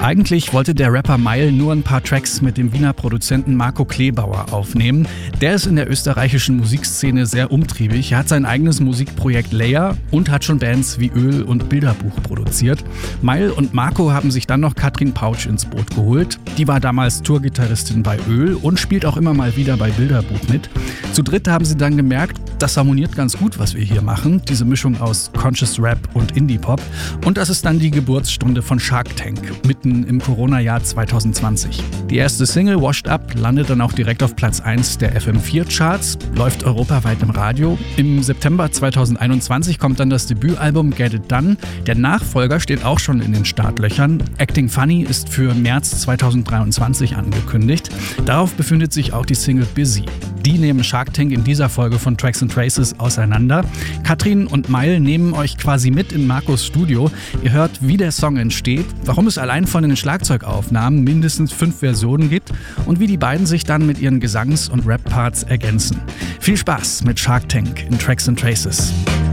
Eigentlich wollte der Rapper Mile nur ein paar Tracks mit dem Wiener Produzenten Marco Kleebauer aufnehmen. Der ist in der österreichischen Musikszene sehr umtriebig. Er hat sein eigenes Musikprojekt Layer und hat schon Bands wie Öl und Bilderbuch produziert. Mile und Marco haben sich dann noch Katrin Pautsch ins Boot geholt. Die war damals Tourgitarristin bei Öl und spielt auch immer mal wieder bei Bilderbuch mit. Zu dritt haben sie dann gemerkt, das harmoniert ganz gut, was wir hier machen. Diese Mischung aus Conscious Rap und Indie-Pop. Und das ist dann die Geburtsstunde von Shark Tank, mitten im Corona-Jahr 2020. Die erste Single, Washed Up, landet dann auch direkt auf Platz 1 der FM4-Charts, läuft europaweit im Radio. Im September 2021 kommt dann das Debütalbum Get It Done. Der Nachfolger steht auch schon in den Startlöchern. Acting Funny ist für März 2023 angekündigt. Darauf befindet sich auch die Single Busy. Die nehmen Shark Tank in dieser Folge von Tracks and Traces auseinander. Katrin und Mile nehmen euch quasi mit in Marcos Studio. Ihr hört, wie der Song entsteht, warum es allein von den Schlagzeugaufnahmen mindestens 5 Versionen gibt und wie die beiden sich dann mit ihren Gesangs- und Rap-Parts ergänzen. Viel Spaß mit Shark Tank in Tracks and Traces.